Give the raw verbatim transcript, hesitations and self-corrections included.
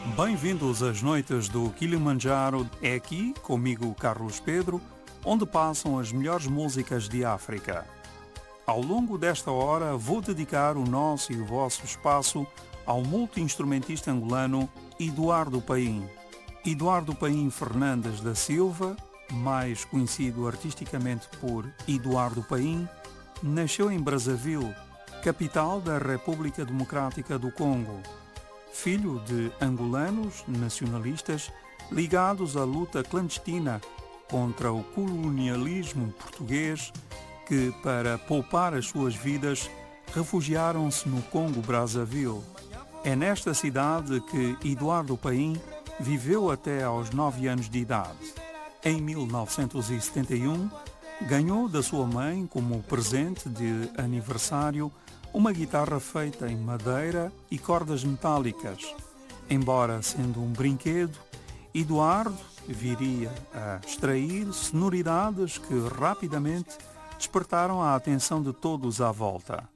Bem-vindos às noites do Kilimanjaro. É aqui, comigo Carlos Pedro, onde passam as melhores músicas de África. Ao longo desta hora vou dedicar o nosso e o vosso espaço ao multi-instrumentista angolano Eduardo Paim. Eduardo Paim Fernandes da Silva, mais conhecido artisticamente por Eduardo Paim, nasceu em Brazzaville, capital da República Democrática do Congo. Filho de angolanos nacionalistas ligados à luta clandestina contra o colonialismo português, que, para poupar as suas vidas, refugiaram-se no Congo-Brazzaville. É nesta cidade que Eduardo Paim viveu até aos nove anos de idade. Em mil novecentos e setenta e um, ganhou da sua mãe, como presente de aniversário, uma guitarra feita em madeira e cordas metálicas. Embora sendo um brinquedo, Eduardo viria a extrair sonoridades que rapidamente despertaram a atenção de todos à volta.